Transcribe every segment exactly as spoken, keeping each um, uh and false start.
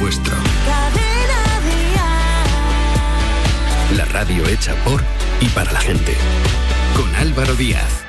vuestro. La radio hecha por y para la gente. Con Álvaro Díaz.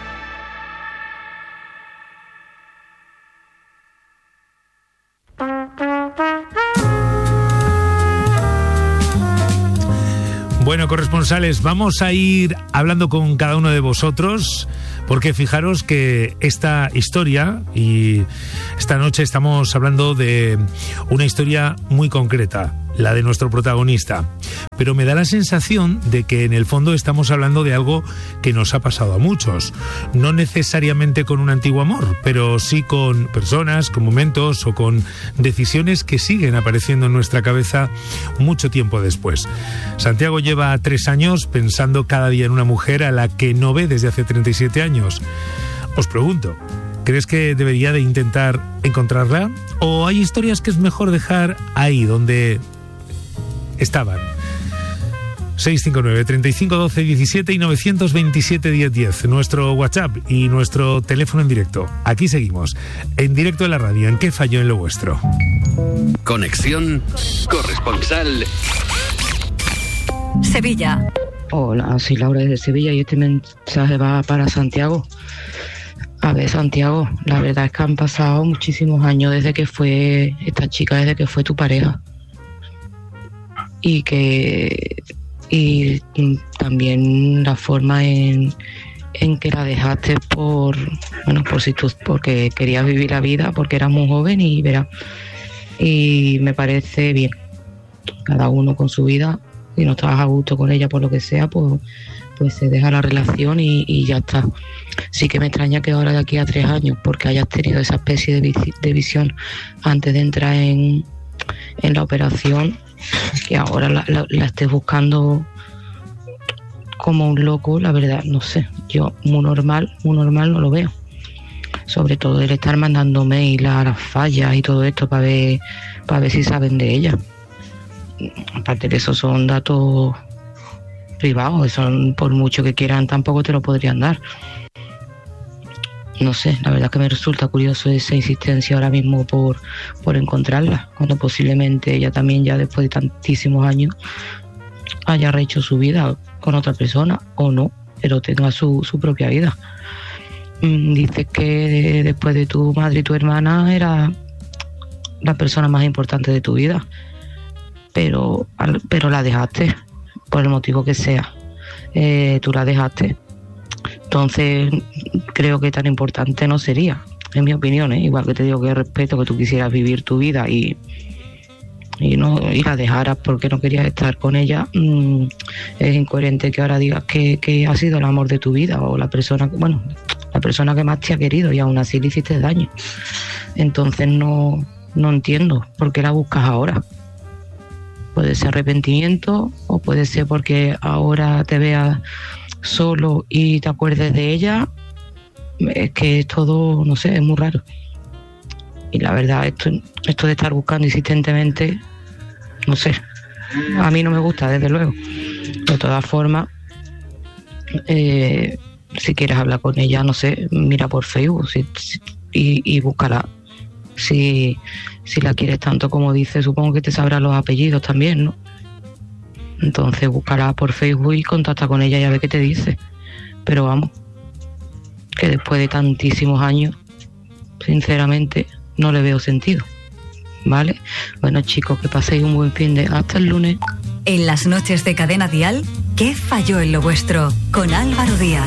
Bueno, corresponsales, vamos a ir hablando con cada uno de vosotros, porque fijaros que esta historia, y esta noche estamos hablando de una historia muy concreta, la de nuestro protagonista. Pero me da la sensación de que en el fondo estamos hablando de algo que nos ha pasado a muchos. No necesariamente con un antiguo amor, pero sí con personas, con momentos o con decisiones que siguen apareciendo en nuestra cabeza mucho tiempo después. Santiago lleva tres años pensando cada día en una mujer a la que no ve desde hace treinta y siete años. Os pregunto, ¿crees que debería de intentar encontrarla? ¿O hay historias que es mejor dejar ahí, donde estaban? seis cinco nueve, treinta y cinco, doce, diecisiete y novecientos veintisiete, diez diez. Nuestro WhatsApp y nuestro teléfono en directo. Aquí seguimos, en directo en la radio. ¿En qué falló en lo vuestro? Conexión corresponsal Sevilla. Hola, soy Laura desde Sevilla y este mensaje va para Santiago. A ver, Santiago, la verdad es que han pasado muchísimos años desde que fue esta chica, desde que fue tu pareja. Y que y también la forma en, en que la dejaste por bueno por si tú porque querías vivir la vida, porque eras muy joven y verás, y me parece bien, cada uno con su vida. Si no estabas a gusto con ella por lo que sea, pues pues se deja la relación y, y ya está. Sí que me extraña que ahora, de aquí a tres años, porque hayas tenido esa especie de, vis- de visión antes de entrar en, en la operación, que ahora la, la, la estés buscando como un loco. La verdad, no sé, yo muy normal, muy normal no lo veo. Sobre todo el estar mandando mail a las fallas y todo esto para ver, para ver si saben de ella. Aparte de eso, son datos privados, son, por mucho que quieran, tampoco te lo podrían dar. No sé, la verdad que me resulta curioso esa insistencia ahora mismo por, por encontrarla, cuando posiblemente ella también, ya después de tantísimos años, haya rehecho su vida con otra persona o no, pero tenga su, su propia vida. Mm, dices que después de tu madre y tu hermana era la persona más importante de tu vida, pero, pero la dejaste, por el motivo que sea. Eh, tú la dejaste. Entonces, creo que tan importante no sería, en mi opinión, ¿eh? Igual que te digo que respeto que tú quisieras vivir tu vida y, y, no, y la dejaras porque no querías estar con ella. Mm, es incoherente que ahora digas que, que ha sido el amor de tu vida o la persona, bueno, la persona que más te ha querido, y aún así le hiciste daño. Entonces no, no entiendo por qué la buscas ahora. Puede ser arrepentimiento o puede ser porque ahora te veas solo y te acuerdes de ella. Es que es todo, no sé, es muy raro. Y la verdad, esto, esto de estar buscando insistentemente, no sé, a mí no me gusta, desde luego. De todas formas, eh, si quieres hablar con ella, no sé, mira por Facebook si, si, y, y búscala. Si, si la quieres tanto como dices, supongo que te sabrá los apellidos también, ¿no? Entonces búscala por Facebook y contacta con ella y a ver qué te dice. Pero vamos, que después de tantísimos años, sinceramente, no le veo sentido. ¿Vale? Bueno, chicos, que paséis un buen fin de... Hasta el lunes. En las noches de Cadena Dial, ¿qué falló en lo vuestro? Con Álvaro Díaz.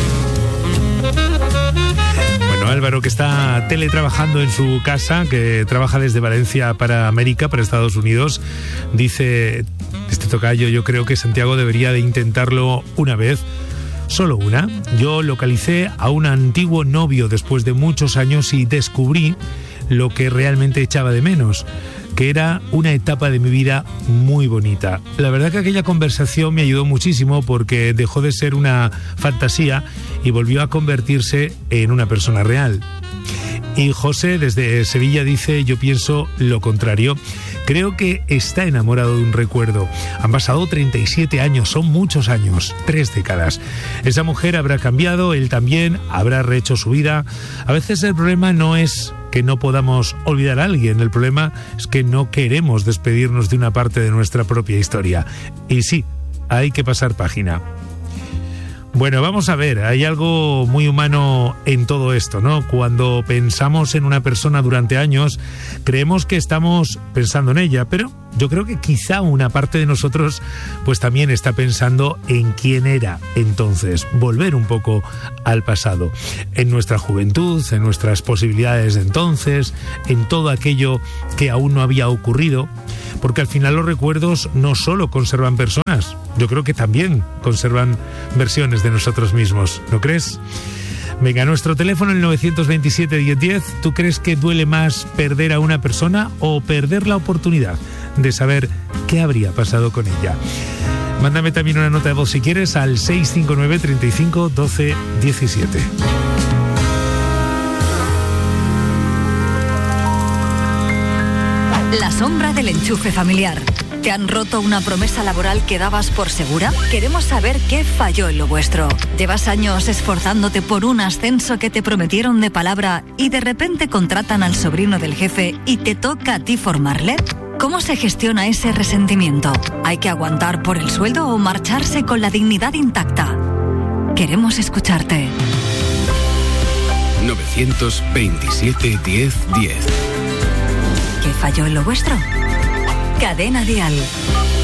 Bueno, Álvaro, que está teletrabajando en su casa, que trabaja desde Valencia para América, para Estados Unidos, dice, este tocayo, yo creo que Santiago debería de intentarlo una vez, solo una. Yo localicé a un antiguo novio después de muchos años y descubrí lo que realmente echaba de menos, que era una etapa de mi vida muy bonita. La verdad que aquella conversación me ayudó muchísimo porque dejó de ser una fantasía y volvió a convertirse en una persona real. Y José, desde Sevilla, dice, yo pienso lo contrario. Creo que está enamorado de un recuerdo. Han pasado treinta y siete años, son muchos años, tres décadas. Esa mujer habrá cambiado, él también, habrá rehecho su vida. A veces el problema no es que no podamos olvidar a alguien. El problema es que no queremos despedirnos de una parte de nuestra propia historia. Y sí, hay que pasar página. Bueno, vamos a ver, hay algo muy humano en todo esto, ¿no? Cuando pensamos en una persona durante años, creemos que estamos pensando en ella, pero yo creo que quizá una parte de nosotros pues también está pensando en quién era entonces, volver un poco al pasado, en nuestra juventud, en nuestras posibilidades de entonces, en todo aquello que aún no había ocurrido, porque al final los recuerdos no solo conservan personas, yo creo que también conservan versiones de nosotros mismos, ¿no crees? Venga, nuestro teléfono el nueve dos siete, diez diez. ¿Tú crees que duele más perder a una persona o perder la oportunidad de saber qué habría pasado con ella? Mándame también una nota de voz si quieres al seis cinco nueve, treinta y cinco, doce, diecisiete. La sombra del enchufe familiar. ¿Te han roto una promesa laboral que dabas por segura? Queremos saber qué falló en lo vuestro. ¿Llevas años esforzándote por un ascenso que te prometieron de palabra y de repente contratan al sobrino del jefe y te toca a ti formarle? ¿Cómo se gestiona ese resentimiento? ¿Hay que aguantar por el sueldo o marcharse con la dignidad intacta? Queremos escucharte. nueve veintisiete, diez, diez. ¿Qué falló en lo vuestro? Cadena Dial.